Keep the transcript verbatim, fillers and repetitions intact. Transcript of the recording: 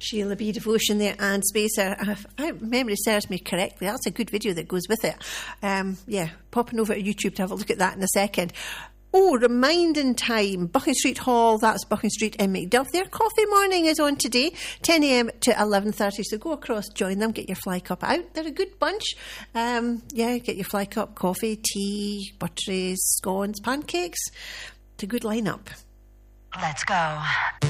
Sheila B. Devotion there and Spacer. If my memory serves me correctly, that's a good video that goes with it. Um, yeah, popping over to YouTube to have a look at that in a second. Oh, reminding time. Bucking Street Hall, that's Bucking Street in Macduff. Their coffee morning is on today, ten a.m. to eleven thirty. So go across, join them, get your fly cup out. They're a good bunch. Um, yeah, get your fly cup, coffee, tea, butteries, scones, pancakes. It's a good lineup. Let's go.